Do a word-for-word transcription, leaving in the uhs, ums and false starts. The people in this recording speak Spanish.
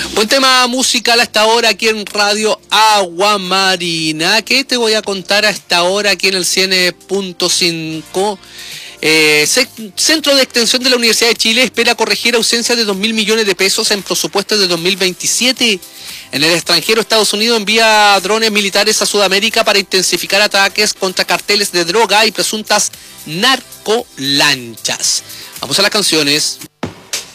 Buen tema musical a esta hora aquí en Radio Agua Marina. ¿Qué te voy a contar a esta hora aquí en el cien punto cinco? Eh, Centro de Extensión de la Universidad de Chile espera corregir ausencia de dos mil millones de pesos en presupuestos de dos mil veintisiete. En el extranjero, Estados Unidos envía drones militares a Sudamérica para intensificar ataques contra carteles de droga y presuntas narcolanchas. Vamos a las canciones.